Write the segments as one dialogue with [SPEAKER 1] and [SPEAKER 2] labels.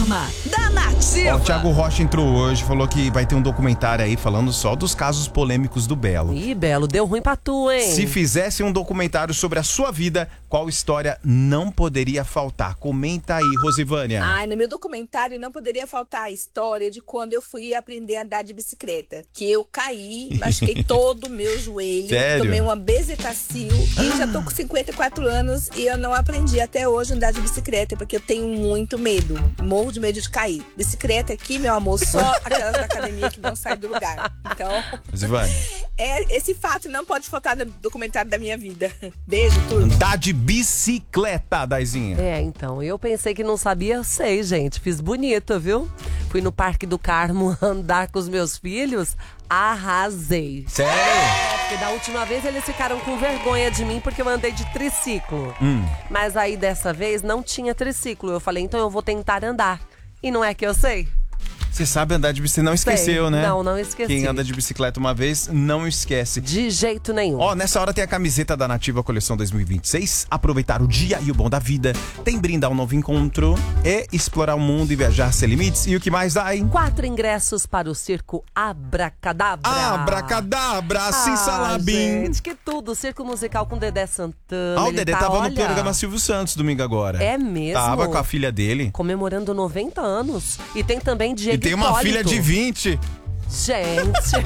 [SPEAKER 1] Turma da Nativa.
[SPEAKER 2] Ó, o Thiago Rocha entrou hoje, falou que vai ter um documentário aí falando só dos casos polêmicos do Belo.
[SPEAKER 3] Ih, Belo, deu ruim pra tu, hein?
[SPEAKER 2] Se fizesse um documentário sobre a sua vida, qual história não poderia faltar? Comenta aí, Rosivânia.
[SPEAKER 4] Ai, no meu documentário não poderia faltar a história de quando eu fui aprender a andar de bicicleta. Que eu caí, machuquei todo o meu joelho.
[SPEAKER 2] Sério?
[SPEAKER 4] Tomei uma bezetacil e já tô com 54 anos e eu não aprendi até hoje a andar de bicicleta porque eu tenho muito medo. Morro de medo de cair. Bicicleta aqui, meu amor, só aquelas da academia que não saem do lugar. Então,
[SPEAKER 2] Rosivânia.
[SPEAKER 4] esse fato não pode faltar no documentário da minha vida. Beijo, turma.
[SPEAKER 2] Andar de bicicleta, Daizinha.
[SPEAKER 3] Então, eu pensei que não sabia, sei, gente. Fiz bonito, viu? Fui no Parque do Carmo andar com os meus filhos, arrasei.
[SPEAKER 2] Sério?
[SPEAKER 3] Porque da última vez eles ficaram com vergonha de mim porque eu andei de triciclo. Mas aí dessa vez não tinha triciclo. Eu falei, então eu vou tentar andar. E não é que eu sei?
[SPEAKER 2] Você sabe andar de bicicleta, não esqueceu, né?
[SPEAKER 3] Não esqueci.
[SPEAKER 2] Quem anda de bicicleta uma vez, não esquece.
[SPEAKER 3] De jeito nenhum.
[SPEAKER 2] Ó, nessa hora tem a camiseta da Nativa Coleção 2026. Aproveitar o dia e o bom da vida. Tem brindar um novo encontro. É explorar o mundo e viajar sem limites. E o que mais dá, hein?
[SPEAKER 3] 4 ingressos para o circo Abracadabra.
[SPEAKER 2] Abracadabra, Salabim.
[SPEAKER 3] Gente, que tudo. Circo musical com Dedé Santana.
[SPEAKER 2] O
[SPEAKER 3] Ele
[SPEAKER 2] Dedé
[SPEAKER 3] tá,
[SPEAKER 2] tava
[SPEAKER 3] olha,
[SPEAKER 2] no programa Silvio Santos domingo agora.
[SPEAKER 3] É mesmo?
[SPEAKER 2] Tava com a filha dele.
[SPEAKER 3] Comemorando 90 anos. E tem também Diego
[SPEAKER 2] E tem uma
[SPEAKER 3] Hipólito.
[SPEAKER 2] filha de 20.
[SPEAKER 3] Gente.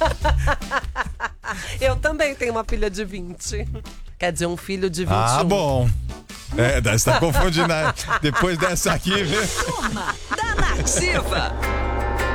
[SPEAKER 3] Eu também tenho uma filha de 20. Quer dizer, um filho de 21.
[SPEAKER 2] Ah, bom. Você tá confundindo, né? Depois dessa aqui, viu?
[SPEAKER 1] Turma da Nativa.